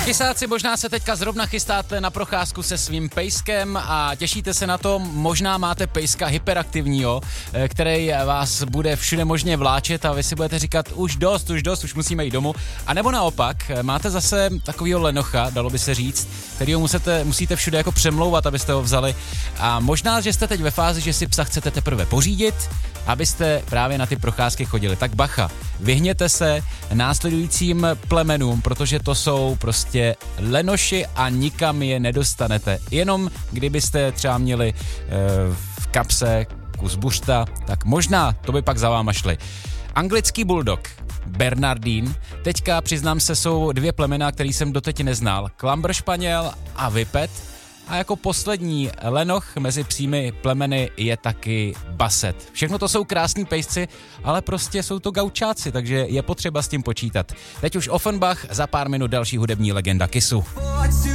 Kysáci, možná se teďka zrovna chystáte na procházku se svým pejskem a těšíte se na to, možná máte pejska hyperaktivního, který vás bude všude možně vláčet a vy si budete říkat už dost, už musíme jít domů. A nebo naopak, máte zase takovýho lenocha, dalo by se říct, kterýho musíte všude jako přemlouvat, abyste ho vzali. A možná, že jste teď ve fázi, že si psa chcete teprve pořídit, abyste právě na ty procházky chodili. Tak bacha, vyhněte se následujícím plemenům, protože to jsou prostě lenoši a nikam je nedostanete. Jenom kdybyste třeba měli v kapse kus buřta, tak možná to by pak za váma šli. Anglický bulldog, Bernardín, teďka přiznám se, jsou dvě plemena, který jsem doteď neznal. Clumber španěl a Whippet. A jako poslední lenoch mezi psími plemeny je taky Basset. Všechno to jsou krásní pejsci, ale prostě jsou to gaučáci, takže je potřeba s tím počítat. Teď už Offenbach, za pár minut další hudební legenda Kissu.